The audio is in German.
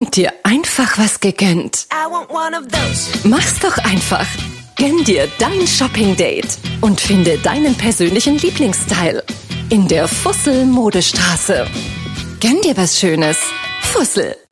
und dir einfach was gegönnt. Mach's doch einfach. Gönn dir dein Shopping-Date und finde deinen persönlichen Lieblingsteil in der Fussel Modestraße. Gönn dir was Schönes. Fussel.